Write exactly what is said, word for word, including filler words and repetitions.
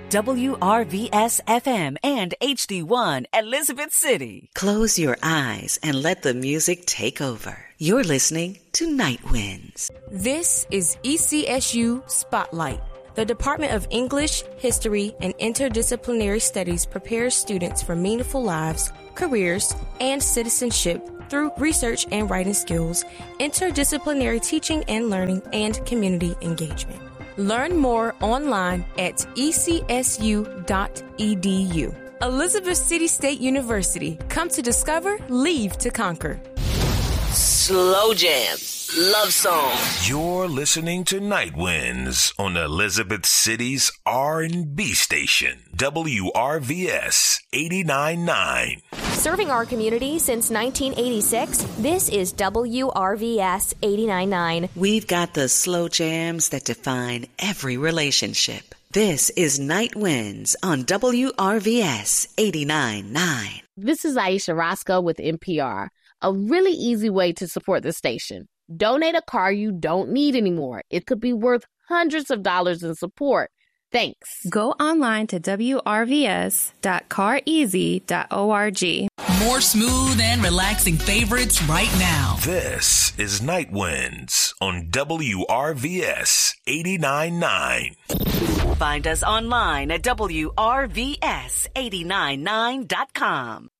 W R V S F M and H D one, Elizabeth City. Close your eyes and let the music take over. You're listening to Night Winds. This is E C S U Spotlight. The Department of English, History, and Interdisciplinary Studies prepares students for meaningful lives, careers, and citizenship through research and writing skills, interdisciplinary teaching and learning, and community engagement. Learn more online at e c s u dot e d u. Elizabeth City State University. Come to discover, leave to conquer. Slow jams. Love song. You're listening to Night Winds on Elizabeth City's R and B station, W R V S eighty-nine point nine. Serving our community since nineteen eighty-six, this is W R V S eighty-nine point nine. We've got the slow jams that define every relationship. This is Night Winds on W R V S eighty-nine point nine. This is Aisha Roscoe with N P R. A really easy way to support the station. Donate a car you don't need anymore. It could be worth hundreds of dollars in support. Thanks. Go online to w r v s dot car easy dot org. More smooth and relaxing favorites right now. This is Night Winds on W R V S eighty-nine point nine. Find us online at W R V S eight nine nine dot com.